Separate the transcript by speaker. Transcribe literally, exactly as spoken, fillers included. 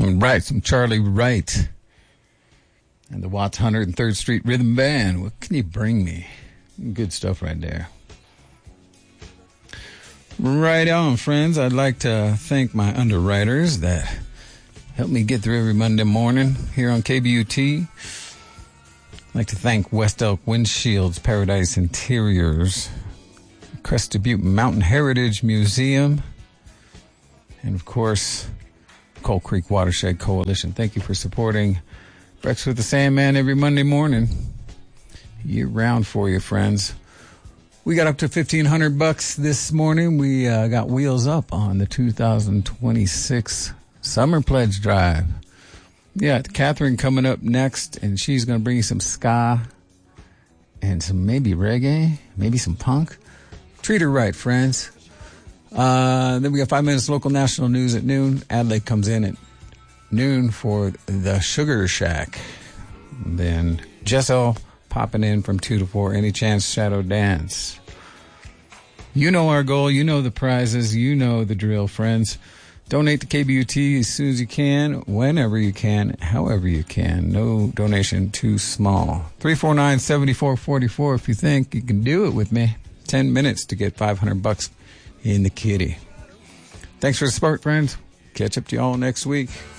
Speaker 1: Right, some Charlie Wright and the Watts one hundred third Street Rhythm Band. What can you bring me? Good stuff right there. Right on, friends. I'd like to thank my underwriters that help me get through every Monday morning here on K B U T. I'd like to thank West Elk Windshields, Paradise Interiors, Crested Butte Mountain Heritage Museum, and of course, Coal Creek Watershed Coalition. Thank you for supporting Breakfast with the Sandman every Monday morning. Year round for you, friends. We got up to fifteen hundred bucks this morning. We uh, got wheels up on the two thousand twenty-six Summer Pledge Drive. Yeah, Catherine coming up next, and she's going to bring you some ska and some maybe reggae, maybe some punk. Treat her right, friends. Uh, then we got five minutes local national news at noon. Adelaide comes in at noon for the Sugar Shack. Then Jessel popping in from two to four. Any Chance Shadow Dance. You know our goal. You know the prizes. You know the drill, friends. Donate to K B U T as soon as you can, whenever you can, however you can. No donation too small. three four nine, seven four four four if you think you can do it with me. Ten minutes to get five hundred bucks in the kitty. Thanks for the support, friends. Catch up to y'all next week.